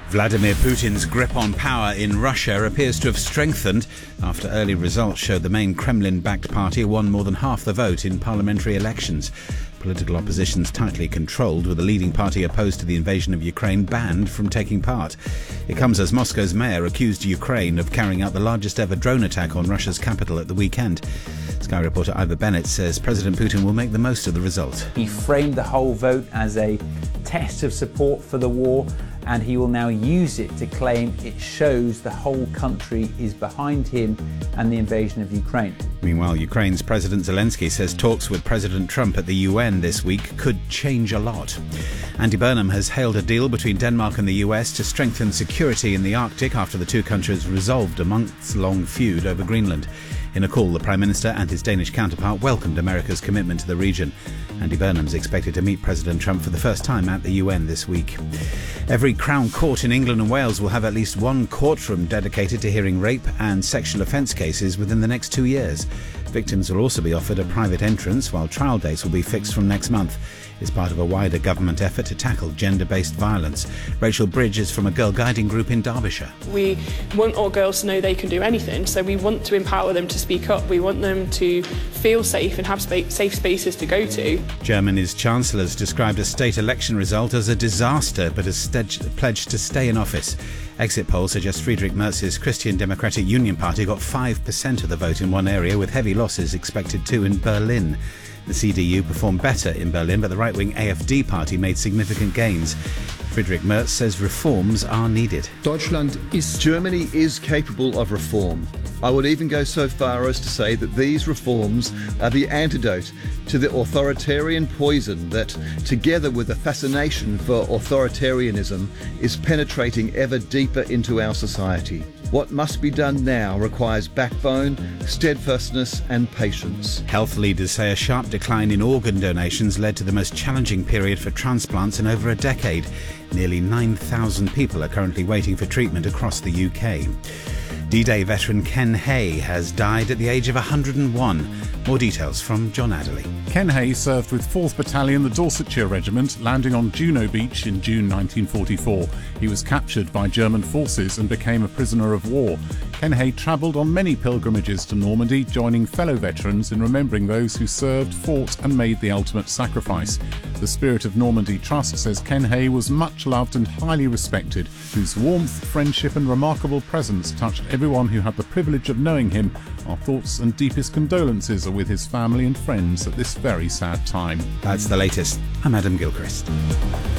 Vladimir Putin's grip on power in Russia appears to have strengthened after early results showed the main Kremlin-backed party won more than half the vote in parliamentary elections. Political opposition's tightly controlled, with the leading party opposed to the invasion of Ukraine banned from taking part. It comes as Moscow's mayor accused Ukraine of carrying out the largest ever drone attack on Russia's capital at the weekend. Sky reporter Ivor Bennett says President Putin will make the most of the result. He framed the whole vote as a test of support for the war, and he will now use it to claim it shows the whole country is behind him and the invasion of Ukraine. Meanwhile, Ukraine's President Zelensky says talks with President Trump at the UN this week could change a lot. Andy Burnham has hailed a deal between Denmark and the US to strengthen security in the Arctic after the two countries resolved a months-long feud over Greenland. In a call, the Prime Minister and his Danish counterpart welcomed America's commitment to the region. Andy Burnham's expected to meet President Trump for the first time at the UN this week. Every Crown Court in England and Wales will have at least one courtroom dedicated to hearing rape and sexual offence cases within the next 2 years. Victims will also be offered a private entrance, while trial dates will be fixed from next month. It's part of a wider government effort to tackle gender-based violence. Rachel Bridge is from a girl guiding group in Derbyshire. We want our girls to know they can do anything, so we want to empower them to speak up. We want them to feel safe and have safe spaces to go to. Germany's Chancellor has described a state election result as a disaster, but has pledged to stay in office. Exit polls suggest Friedrich Merz's Christian Democratic Union Party got 5% of the vote in one area, with heavy losses expected too in Berlin. The CDU performed better in Berlin, but the right-wing AfD party made significant gains. Friedrich Merz says reforms are needed. Germany is capable of reform. I would even go so far as to say that these reforms are the antidote to the authoritarian poison that, together with the fascination for authoritarianism, is penetrating ever deeper into our society. What must be done now requires backbone, steadfastness and patience. Health leaders say a sharp decline in organ donations led to the most challenging period for transplants in over a decade. Nearly 9,000 people are currently waiting for treatment across the UK. D-Day veteran Ken Hay has died at the age of 101. More details from John Adderley. Ken Hay served with 4th Battalion, the Dorsetshire Regiment, landing on Juno Beach in June 1944. He was captured by German forces and became a prisoner of war. Ken Hay travelled on many pilgrimages to Normandy, joining fellow veterans in remembering those who served, fought and made the ultimate sacrifice. The Spirit of Normandy Trust says Ken Hay was much loved and highly respected, whose warmth, friendship and remarkable presence touched everyone who had the privilege of knowing him. Our thoughts and deepest condolences are with his family and friends at this very sad time. That's the latest. I'm Adam Gilchrist.